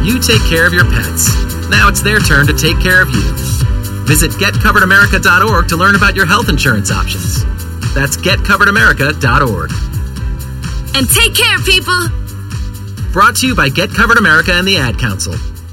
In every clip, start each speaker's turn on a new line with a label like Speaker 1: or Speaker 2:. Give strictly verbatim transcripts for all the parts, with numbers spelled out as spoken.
Speaker 1: you take care of your pets. Now it's their turn to take care of you. Visit get covered america dot org to learn about your health insurance options. That's get covered america dot org.
Speaker 2: And take care, people!
Speaker 1: Brought to you by Get Covered America and the Ad Council.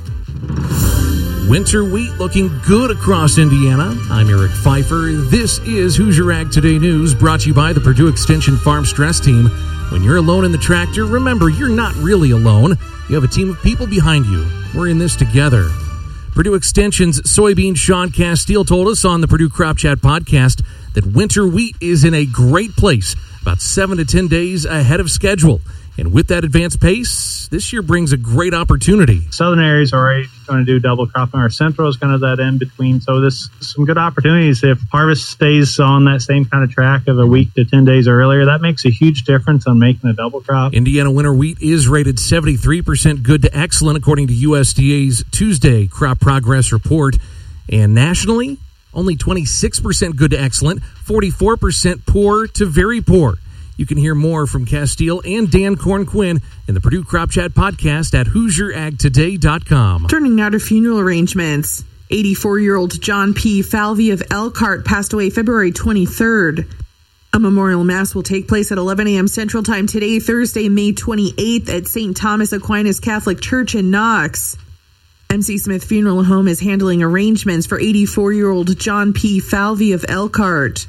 Speaker 3: Winter wheat looking good across Indiana. I'm Eric Pfeiffer. This is Hoosier Ag Today News, brought to you by the Purdue Extension Farm Stress Team. When you're alone in the tractor, remember, you're not really alone. You have a team of people behind you. We're in this together. Purdue Extension's soybean Sean Castile told us on the Purdue Crop Chat podcast that winter wheat is in a great place, about seven to ten days ahead of schedule. And with that advanced pace, this year brings a great opportunity.
Speaker 4: Southern areas are already going to do double cropping. Our central is kind of that in between. So this some good opportunities. If harvest stays on that same kind of track of a week to ten days earlier, that makes a huge difference on making a double crop.
Speaker 3: Indiana winter wheat is rated seventy-three percent good to excellent, according to U S D A's Tuesday crop progress report. And nationally, only twenty-six percent good to excellent, forty-four percent poor to very poor. You can hear more from Castile and Dan Corn-Quinn in the Purdue Crop Chat podcast at hoosier ag today dot com.
Speaker 5: Turning now to funeral arrangements. eighty-four-year-old John P. Falvey of Elkhart passed away February twenty-third. A memorial mass will take place at eleven a.m. Central Time today, Thursday, May twenty-eighth, at Saint Thomas Aquinas Catholic Church in Knox. M C Smith Funeral Home is handling arrangements for eighty-four-year-old John P. Falvey of Elkhart.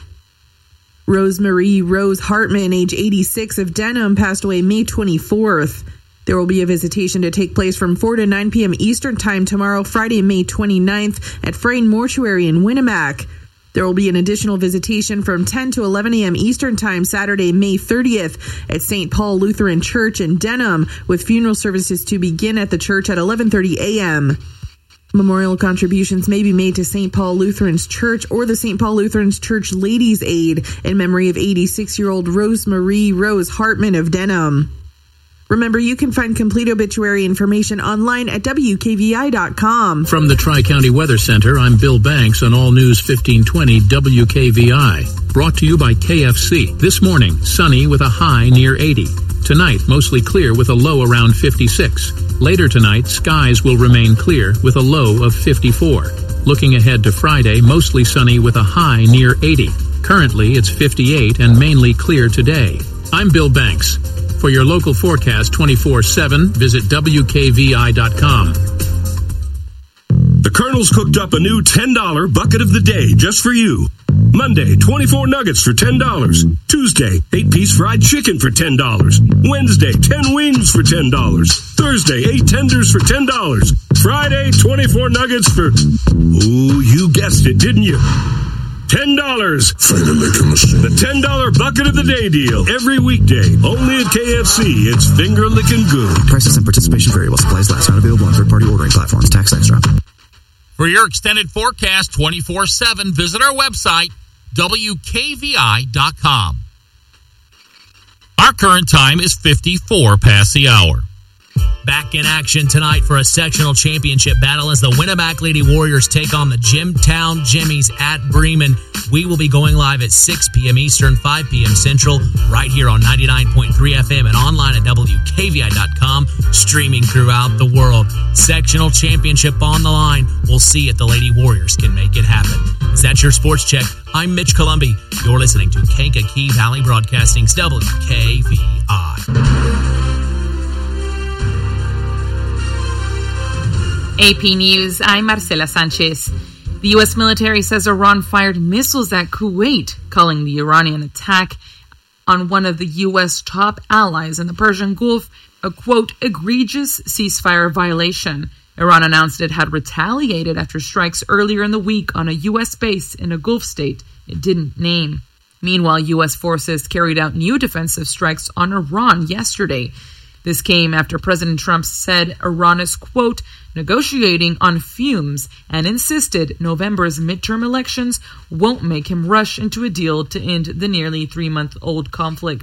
Speaker 5: Rosemarie Rose Hartman, age eighty-six, of Denham, passed away May twenty-fourth. There will be a visitation to take place from four to nine p.m. Eastern Time tomorrow, Friday, May twenty-ninth, at Frayne Mortuary in Winnemac. There will be an additional visitation from ten to eleven a.m. Eastern Time, Saturday, May thirtieth, at Saint Paul Lutheran Church in Denham, with funeral services to begin at the church at eleven thirty a.m. Memorial contributions may be made to Saint Paul Lutheran's Church or the Saint Paul Lutheran's Church Ladies' Aid in memory of eighty-six-year-old Rosemarie Rose Hartman of Denham. Remember, you can find complete obituary information online at W K V I dot com.
Speaker 6: From the Tri-County Weather Center, I'm Bill Banks on All News fifteen twenty W K V I. Brought to you by K F C. This morning, sunny with a high near eighty. Tonight, mostly clear with a low around fifty-six. Later tonight, skies will remain clear with a low of fifty-four. Looking ahead to Friday, mostly sunny with a high near eighty. Currently, it's fifty-eight and mainly clear today. I'm Bill Banks. For your local forecast twenty-four seven, visit W K V I dot com.
Speaker 7: The Colonel's cooked up a new ten dollar bucket of the day just for you. Monday, twenty-four nuggets for ten dollars. Tuesday, eight-piece fried chicken for ten dollars. Wednesday, ten wings for ten dollars. Thursday, eight tenders for ten dollars. Friday, twenty-four nuggets for... Ooh, you guessed it, didn't you? ten dollars. The ten dollar bucket of the day deal. Every weekday. Only at K F C. It's finger-licking good.
Speaker 8: Prices and participation vary while supplies last. Not available on third-party ordering platforms. Tax extra.
Speaker 9: For your extended forecast twenty-four seven, visit our website, W K V I dot com. Our current time is fifty-four past the hour. Back in action tonight for a sectional championship battle as the Winnemac Lady Warriors take on the Jimtown Jimmies at Bremen. We will be going live at six p.m. Eastern, five p.m. Central, right here on ninety-nine point three F M and online at W K V I dot com, streaming throughout the world. Sectional championship on the line. We'll see if the Lady Warriors can make it happen. Is that your sports check? I'm Mitch Columbi. You're listening to Kankakee Valley Broadcasting's W K V I.
Speaker 10: A P News, I'm Marcela Sanchez. The U S military says Iran fired missiles at Kuwait, calling the Iranian attack on one of the U S top allies in the Persian Gulf a, quote, egregious ceasefire violation. Iran announced it had retaliated after strikes earlier in the week on a U S base in a Gulf state it didn't name. Meanwhile, U S forces carried out new defensive strikes on Iran yesterday. This came after President Trump said Iran is, quote, negotiating on fumes and insisted November's midterm elections won't make him rush into a deal to end the nearly three-month-old conflict.